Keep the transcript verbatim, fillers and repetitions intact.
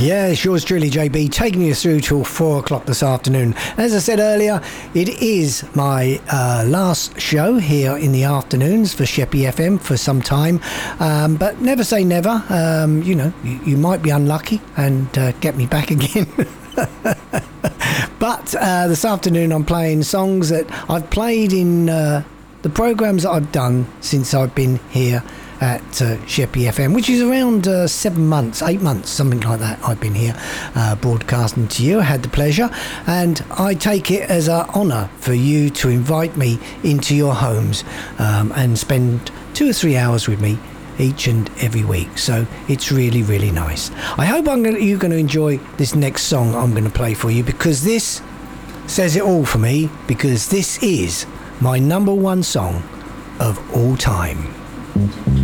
Yeah, it's yours truly, J B, taking you through till four o'clock this afternoon. As I said earlier, it is my uh, last show here in the afternoons for Sheppey F M for some time. Um, but never say never. Um, you know, you, you might be unlucky and uh, get me back again. But uh, this afternoon I'm playing songs that I've played in uh, the programmes that I've done since I've been here at uh, Sheppey F M, which is around uh, seven months, eight months, something like that. I've been here uh, broadcasting to you. I had the pleasure, and I take it as an honour for you to invite me into your homes um, and spend two or three hours with me each and every week. So it's really, really nice. I hope I'm gonna, you're going to enjoy this next song I'm going to play for you, because this says it all for me, because this is my number one song of all time.